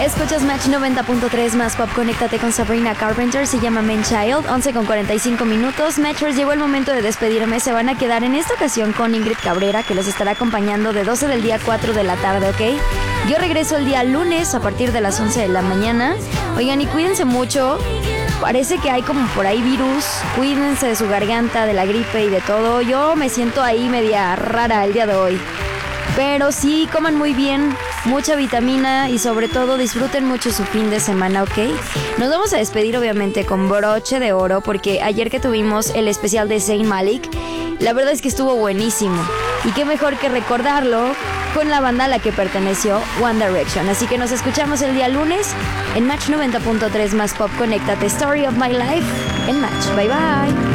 Escuchas Match 90.3 más pop. Conéctate con Sabrina Carpenter. Se llama Man Child. 11:45 minutos. Matchers, llegó el momento de despedirme. Se van a quedar en esta ocasión con Ingrid Cabrera, que los estará acompañando de 12 del día a 4 de la tarde, ¿ok? Yo regreso el día lunes a partir de las 11 de la mañana. Oigan, y cuídense mucho. Parece que hay como por ahí virus. Cuídense de su garganta, de la gripe y de todo. Yo me siento ahí media rara el día de hoy. Pero sí, coman muy bien, mucha vitamina y sobre todo disfruten mucho su fin de semana, ¿ok? Nos vamos a despedir obviamente con broche de oro, porque ayer que tuvimos el especial de Zayn Malik, la verdad es que estuvo buenísimo. Y qué mejor que recordarlo con la banda a la que perteneció, One Direction. Así que nos escuchamos el día lunes en Match 90.3 más pop. Conéctate, Story of My Life en Match. Bye bye.